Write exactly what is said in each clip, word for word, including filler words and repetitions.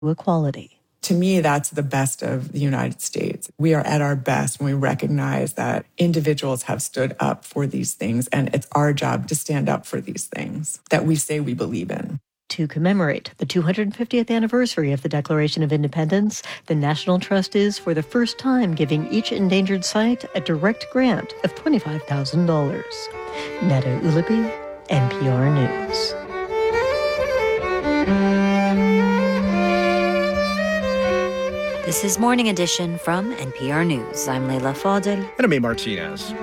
equality. To me, that's the best of the United States. We are at our best when we recognize that individuals have stood up for these things, and it's our job to stand up for these things that we say we believe in. To commemorate the two hundred fiftieth anniversary of the Declaration of Independence, the National Trust is, for the first time, giving each endangered site a direct grant of twenty-five thousand dollars. Neda Ulaby, N P R News. This is Morning Edition from N P R News. I'm Leila Fadel. And I'm A. Martinez.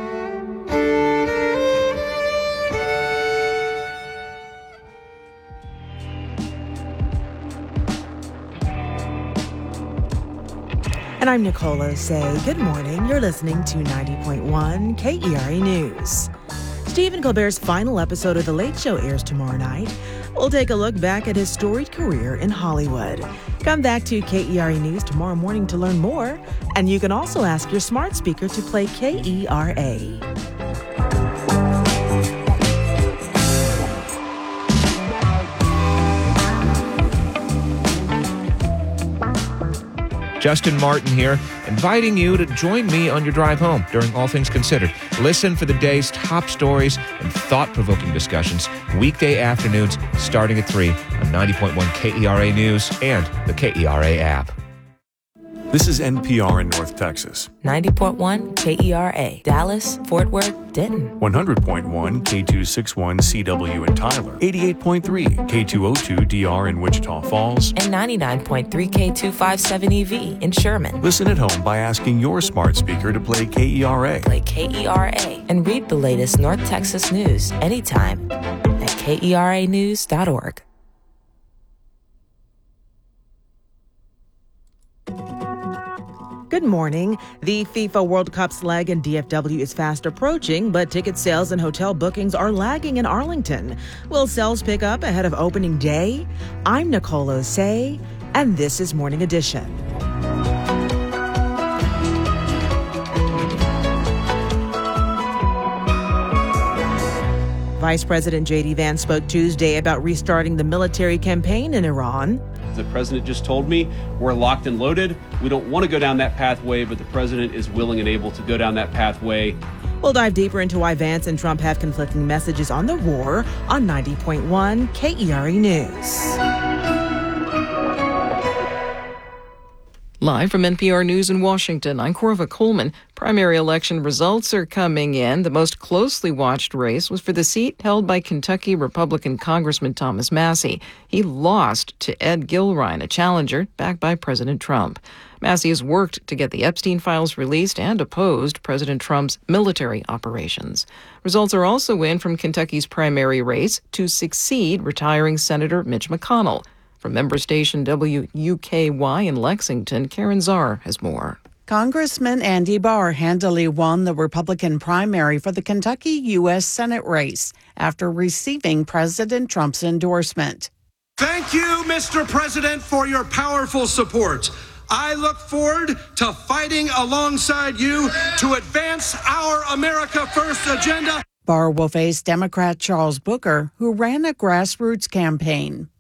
And I'm Nicola Say. Good morning. You're listening to ninety point one K E R A News. Stephen Colbert's final episode of The Late Show airs tomorrow night. We'll take a look back at his storied career in Hollywood. Come back to K E R A News tomorrow morning to learn more. And you can also ask your smart speaker to play K E R A. Justin Martin here, inviting you to join me on your drive home during All Things Considered. Listen for the day's top stories and thought-provoking discussions weekday afternoons starting at three on ninety point one K E R A News and the K E R A app. This is N P R in North Texas. ninety point one K E R A, Dallas, Fort Worth, Denton. one hundred point one K two sixty-one C W in Tyler. eighty-eight point three K two oh two D R in Wichita Falls. And ninety-nine point three K two fifty-seven E V in Sherman. Listen at home by asking your smart speaker to play K E R A. Play K E R A and read the latest North Texas news anytime at K E R A news dot org. Good morning. The FIFA World Cup's leg in D F W is fast approaching, but ticket sales and hotel bookings are lagging in Arlington. Will sales pick up ahead of opening day? I'm Nicole Osei, and this is Morning Edition. Vice President J D Vance spoke Tuesday about restarting the military campaign in Iran. The president just told me we're locked and loaded. We don't want to go down that pathway, but the president is willing and able to go down that pathway. We'll dive deeper into why Vance and Trump have conflicting messages on the war on ninety point one K E R A News. Live from N P R News in Washington, I'm Corva Coleman. Primary election results are coming in. The most closely watched race was for the seat held by Kentucky Republican Congressman Thomas Massie. He lost to Ed Gilrine, a challenger backed by President Trump. Massie has worked to get the Epstein files released and opposed President Trump's military operations. Results are also in from Kentucky's primary race to succeed retiring Senator Mitch McConnell. From member station W U K Y in Lexington, Karen Czar has more. Congressman Andy Barr handily won the Republican primary for the Kentucky U S Senate race after receiving President Trump's endorsement. Thank you, Mister President, for your powerful support. I look forward to fighting alongside you to advance our America First agenda. Barr will face Democrat Charles Booker, who ran a grassroots campaign.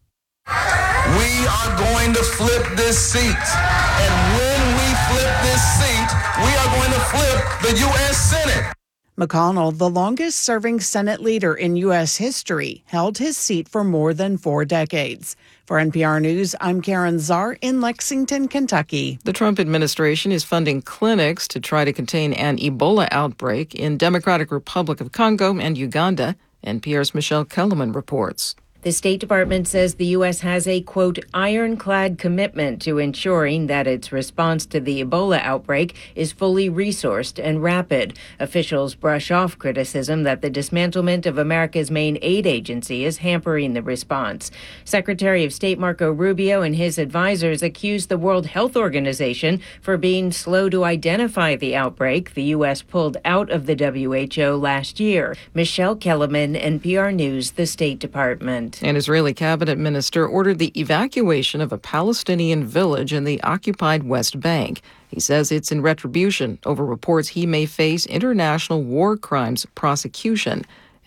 We are going to flip this seat. And when we flip this seat, we are going to flip the U S Senate. McConnell, the longest-serving Senate leader in U S history, held his seat for more than four decades. For N P R News, I'm Karen Czar in Lexington, Kentucky. The Trump administration is funding clinics to try to contain an Ebola outbreak in Democratic Republic of Congo and Uganda. N P R's Michelle Kellerman reports. The State Department says the U S has a, quote, ironclad commitment to ensuring that its response to the Ebola outbreak is fully resourced and rapid. Officials brush off criticism that the dismantlement of America's main aid agency is hampering the response. Secretary of State Marco Rubio and his advisors accused the World Health Organization for being slow to identify the outbreak. The U S pulled out of the W H O last year. Michelle Kellerman, N P R News, the State Department. An Israeli cabinet minister ordered the evacuation of a Palestinian village in the occupied West Bank. He says it's in retribution over reports he may face international war crimes prosecution.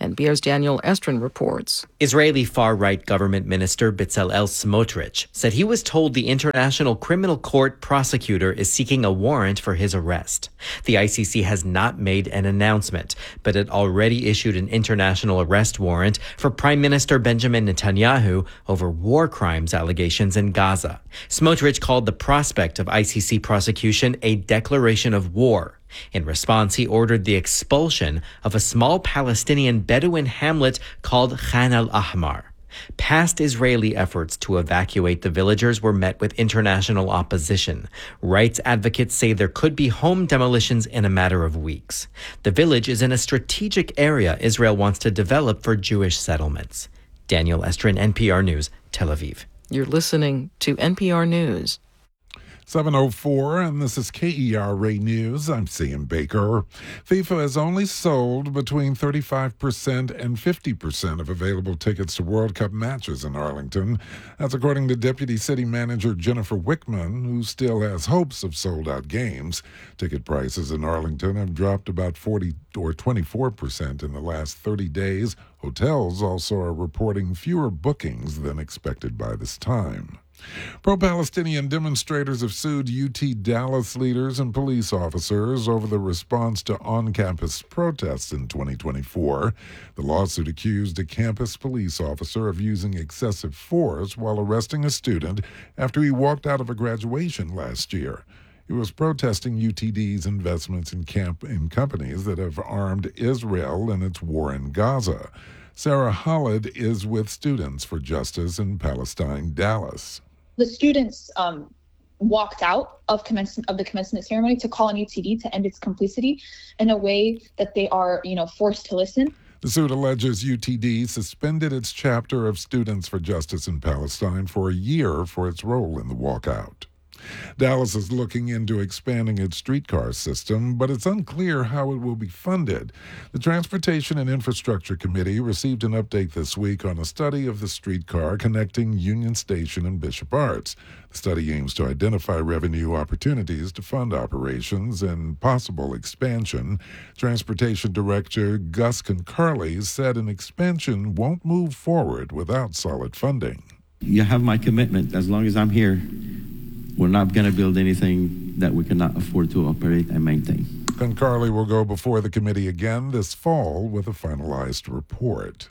N P R's Daniel Estrin reports. Israeli far-right government minister Bezalel Smotrich said he was told the International Criminal Court prosecutor is seeking a warrant for his arrest. The I C C has not made an announcement, but it already issued an international arrest warrant for Prime Minister Benjamin Netanyahu over war crimes allegations in Gaza. Smotrich called the prospect of I C C prosecution a declaration of war. In response, he ordered the expulsion of a small Palestinian Bedouin hamlet called Khan al-Ahmar. Past Israeli efforts to evacuate the villagers were met with international opposition. Rights advocates say there could be home demolitions in a matter of weeks. The village is in a strategic area Israel wants to develop for Jewish settlements. Daniel Estrin, N P R News, Tel Aviv. You're listening to N P R News. seven oh four, and this is K E R A News. I'm Sam Baker. FIFA has only sold between thirty-five percent and fifty percent of available tickets to World Cup matches in Arlington. That's according to Deputy City Manager Jennifer Wickman, who still has hopes of sold-out games. Ticket prices in Arlington have dropped about forty or twenty-four percent in the last thirty days. Hotels also are reporting fewer bookings than expected by this time. Pro-Palestinian demonstrators have sued U T Dallas leaders and police officers over the response to on-campus protests in twenty twenty-four. The lawsuit accused a campus police officer of using excessive force while arresting a student after he walked out of a graduation last year. He was protesting U T D's investments in camp in companies that have armed Israel in its war in Gaza. Sarah Hollid is with Students for Justice in Palestine, Dallas. The students um, walked out of, commencement, of the commencement ceremony to call on U T D to end its complicity in a way that they are, you know, forced to listen. The suit alleges U T D suspended its chapter of Students for Justice in Palestine for a year for its role in the walkout. Dallas is looking into expanding its streetcar system, but it's unclear how it will be funded. The Transportation and Infrastructure Committee received an update this week on a study of the streetcar connecting Union Station and Bishop Arts. The study aims to identify revenue opportunities to fund operations and possible expansion. Transportation Director Gus Concarley said an expansion won't move forward without solid funding. You have my commitment. As long as I'm here, we're not going to build anything that we cannot afford to operate and maintain. Concarley will go before the committee again this fall with a finalized report.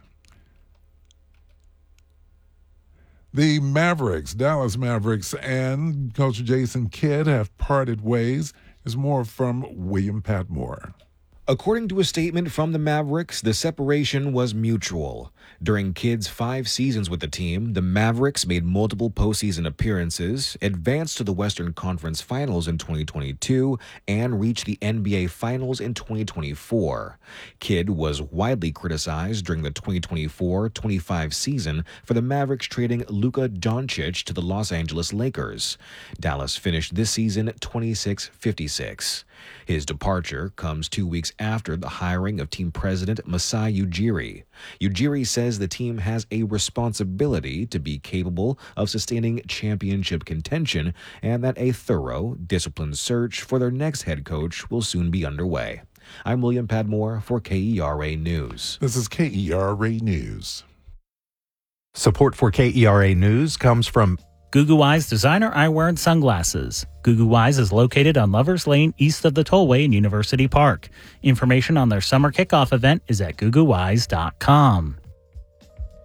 The Mavericks, Dallas Mavericks, and Coach Jason Kidd have parted ways. There's more from William Patmore. According to a statement from the Mavericks, the separation was mutual. During Kidd's five seasons with the team, the Mavericks made multiple postseason appearances, advanced to the Western Conference Finals in twenty twenty-two, and reached the N B A Finals in twenty twenty-four. Kidd was widely criticized during the twenty twenty-four twenty-five season for the Mavericks trading Luka Doncic to the Los Angeles Lakers. Dallas finished this season twenty-six fifty-six. His departure comes two weeks after the hiring of team president Masai Ujiri. Ujiri says the team has a responsibility to be capable of sustaining championship contention and that a thorough, disciplined search for their next head coach will soon be underway. I'm William Padmore for K E R A News. This is K E R A News. Support for K E R A News comes from Gugu Eyes designer eyewear and sunglasses. Gugu Eyes is located on Lovers Lane east of the Tollway in University Park. Information on their summer kickoff event is at gugu eyes dot com.